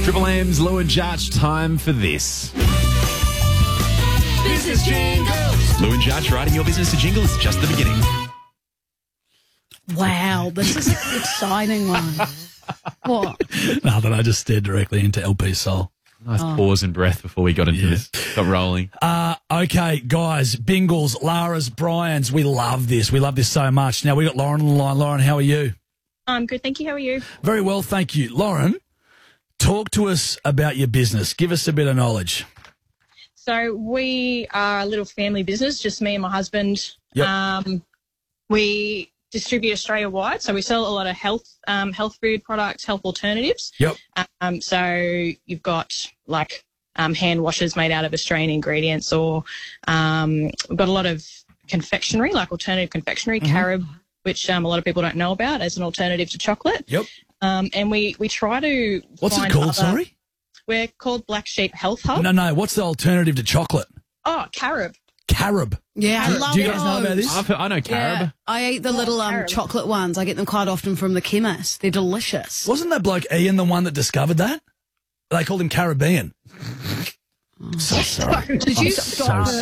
Triple M's Lou and Judge, time for this. Business Jingles. Lou and Judge writing your business to jingle is just the beginning. Wow, this is an exciting one. What? Nothing, I just stared directly into LP's soul. Nice pause and breath before we got into this. Got rolling. Okay, guys, Bingles, Lara's, Brian's, we love this. We love this so much. Now, we got Lauren on the line. Lauren, how are you? I'm good, thank you. How are you? Very well, thank you. Lauren, talk to us about your business. Give us a bit of knowledge. So we are a little family business, just me and my husband. Yep. We distribute Australia-wide, so we sell a lot of health food products, health alternatives. Yep. So you've got like hand washers made out of Australian ingredients, or we've got a lot of confectionery, like alternative confectionery, carob, which a lot of people don't know about as an alternative to chocolate. Yep. And we try to What's find it called, other- sorry? We're called Black Sheep Health Hub. No, what's the alternative to chocolate? Oh, carob. Carob. Yeah, I love Do you guys know about this? I know carob. Yeah, I eat the little carob. chocolate ones. I get them quite often from the chemist. They're delicious. Wasn't that bloke Ian the one that discovered that? They called him Caribbean. So sorry. Did you I'm so